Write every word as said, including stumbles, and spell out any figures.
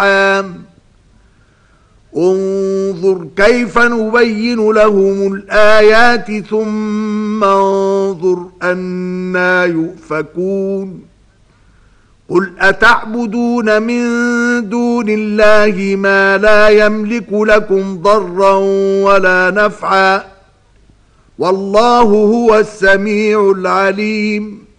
الأنعام انظر كيف نبين لهم الآيات ثم انظر أنى يؤفكون قل أتعبدون من دون الله ما لا يملك لكم ضرا ولا نفعا والله هو السميع العليم